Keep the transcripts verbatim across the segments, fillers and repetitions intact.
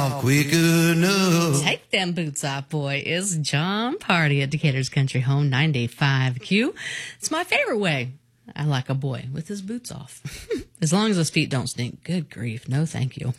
off quick enough. Take them boots off, boy, is John Party at Decatur's Country Home ninety-five Q. It's my favorite way. I like a boy with his boots off. As long as his feet don't stink. Good grief. No, thank you.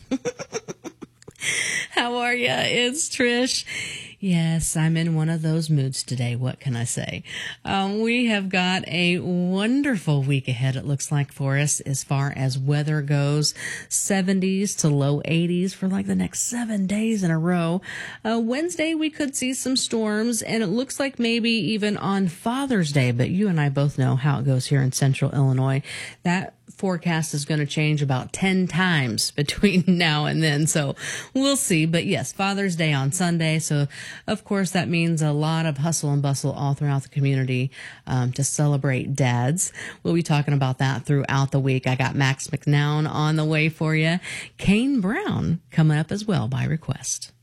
How are ya? It's Trish. Yes, I'm in one of those moods today. What can I say? Um, we have got a wonderful week ahead, it looks like, for us as far as weather goes. seventies to low eighties for like the next seven days in a row. Uh, Wednesday, we could see some storms, and it looks like maybe even on Father's Day, but you and I both know how it goes here in central Illinois. That forecast is going to change about ten times between now and then, so we'll see. But yes, Father's Day on Sunday, so of course that means a lot of hustle and bustle all throughout the community um, to celebrate dads. We'll be talking about that throughout the week. I got Max McNown on the way for you. Kane Brown coming up as well by request.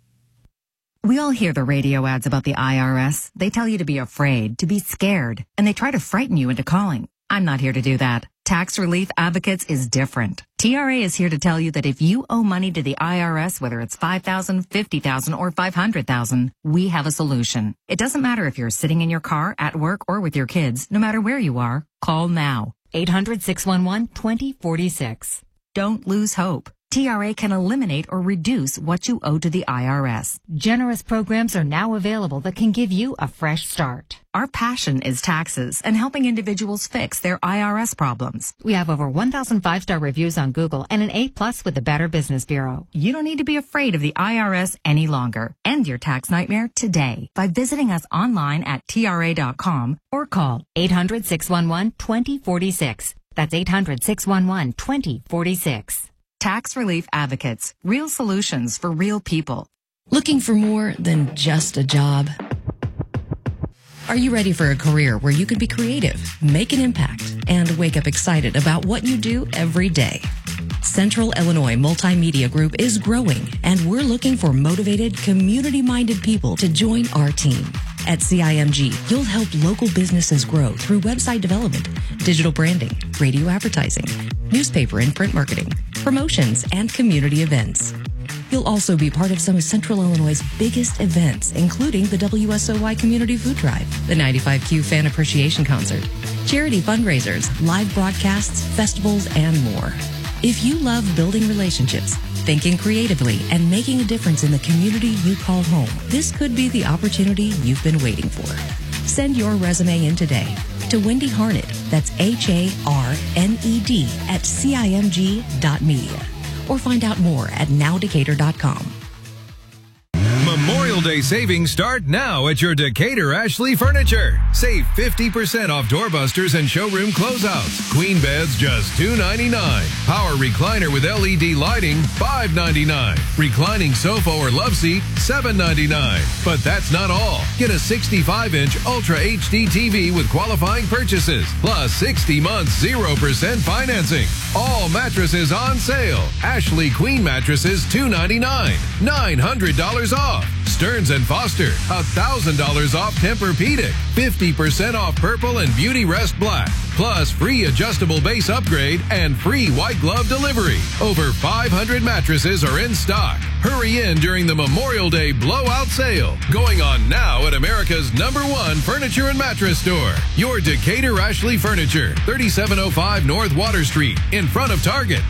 We all hear the radio ads about the I R S. They tell you to be afraid, to be scared, and they try to frighten you into calling. I'm not here to do that. Tax Relief Advocates is different. T R A is here to tell you that if you owe money to the I R S, whether it's five thousand dollars, fifty thousand dollars, or five hundred thousand dollars, we have a solution. It doesn't matter if you're sitting in your car, at work, or with your kids. No matter where you are, call now. eight hundred, six one one, two zero four six. Don't lose hope. T R A can eliminate or reduce what you owe to the I R S. Generous programs are now available that can give you a fresh start. Our passion is taxes and helping individuals fix their I R S problems. We have over one thousand five-star reviews on Google and an A plus with the Better Business Bureau. You don't need to be afraid of the I R S any longer. End your tax nightmare today by visiting us online at T R A dot com or call eight hundred, six one one, two zero four six. That's eight hundred, six one one, two zero four six. Tax Relief Advocates. Real solutions for real people. Looking for more than just a job? Are you ready for a career where you can be creative, make an impact, and wake up excited about what you do every day? Central Illinois Multimedia Group is growing, and we're looking for motivated, community-minded people to join our team. At C I M G, you'll help local businesses grow through website development, digital branding, radio advertising, newspaper and print marketing, promotions, and community events. You'll also be part of some of Central Illinois' biggest events, including the W S O Y Community Food Drive, the ninety-five Q Fan Appreciation Concert, charity fundraisers, live broadcasts, festivals, and more. If you love building relationships, thinking creatively, and making a difference in the community you call home, this could be the opportunity you've been waiting for. Send your resume in today to Wendy Harned, that's H A R N E D, at C I M G dot media. Or find out more at now decatur dot com. Memorial Day savings start now at your Decatur Ashley Furniture. Save fifty percent off doorbusters and showroom closeouts. Queen beds just two ninety-nine. Power recliner with L E D lighting five ninety-nine. Reclining sofa or love seat seven ninety-nine. But that's not all. Get a sixty-five inch Ultra H D T V with qualifying purchases plus sixty months zero percent financing. All mattresses on sale. Ashley Queen mattresses two ninety-nine. nine hundred dollars off. Stearns and Foster, one thousand dollars off Tempur-Pedic, fifty percent off Purple and Beauty Rest Black, plus free adjustable base upgrade and free white glove delivery. Over five hundred mattresses are in stock. Hurry in during the Memorial Day blowout sale, going on now at America's number one furniture and mattress store. Your Decatur Ashley Furniture, thirty-seven oh five North Water Street, in front of Target.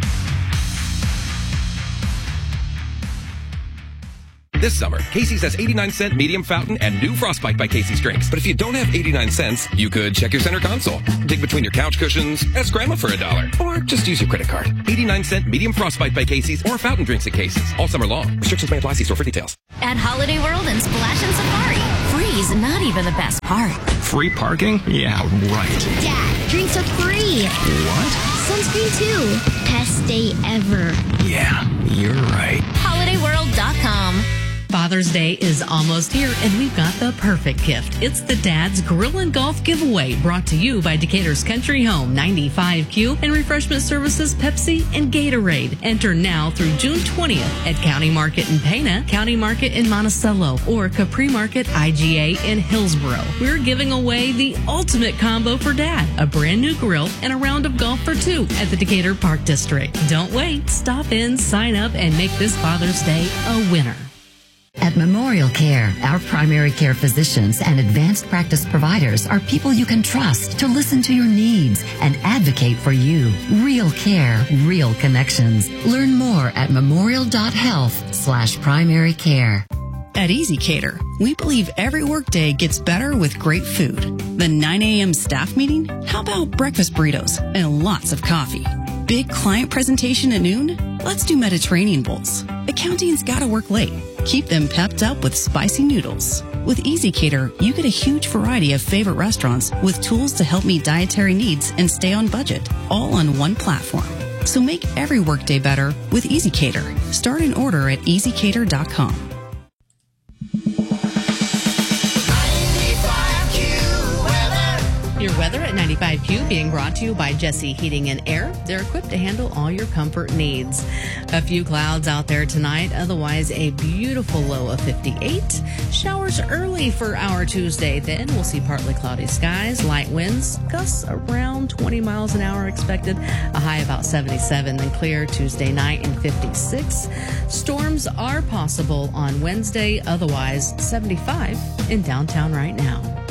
This summer, Casey's has eighty-nine cent medium fountain and new Frostbite by Casey's drinks. But if you don't have eighty-nine cents, you could check your center console, dig between your couch cushions, ask grandma for a dollar, or just use your credit card. eighty-nine cent medium Frostbite by Casey's or fountain drinks at Casey's all summer long. Restrictions may apply. See store for details. At Holiday World and Splash and Safari, free's not even the best part. Free parking? Yeah, right. Dad, drinks are free. What? Sunscreen too. Best day ever. Yeah, you're right. holiday world dot com. Father's Day is almost here, and we've got the perfect gift. It's the Dad's Grill and Golf Giveaway, brought to you by Decatur's Country Home, ninety-five Q, and Refreshment Services Pepsi and Gatorade. Enter now through June twentieth at County Market in Pana, County Market in Monticello, or Capri Market I G A in Hillsboro. We're giving away the ultimate combo for Dad, a brand new grill and a round of golf for two at the Decatur Park District. Don't wait. Stop in, sign up, and make this Father's Day a winner. At Memorial Care, our primary care physicians and advanced practice providers are people you can trust to listen to your needs and advocate for you. Real care, real connections. Learn more at memorial.health slash primary care. At EasyCater, we believe every workday gets better with great food. The nine a.m. staff meeting? How about breakfast burritos and lots of coffee? Big client presentation at noon? Let's do Mediterranean bowls. Accounting's gotta work late. Keep them pepped up with spicy noodles. With EasyCater, you get a huge variety of favorite restaurants with tools to help meet dietary needs and stay on budget, all on one platform. So make every workday better with EasyCater. Start an order at easy cater dot com. Your weather at ninety-five Q being brought to you by Jesse Heating and Air. They're equipped to handle all your comfort needs. A few clouds out there tonight, otherwise a beautiful low of fifty-eight. Showers early for our Tuesday. Then we'll see partly cloudy skies, light winds, gusts around twenty miles an hour expected, a high about seventy-seven. Then clear Tuesday night and fifty-six. Storms are possible on Wednesday, otherwise seventy-five in downtown right now.